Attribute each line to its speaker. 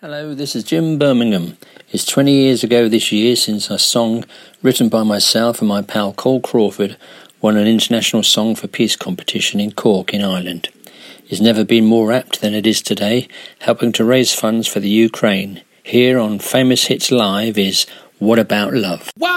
Speaker 1: Hello, this is Jim Birmingham. It's 20 years ago this year since a song written by myself and my pal Cole Crawford won an international Song for Peace competition in Cork in Ireland. It's never been more apt than it is today, helping to raise funds for the Ukraine. Here on Famous Hits Live is What About Love?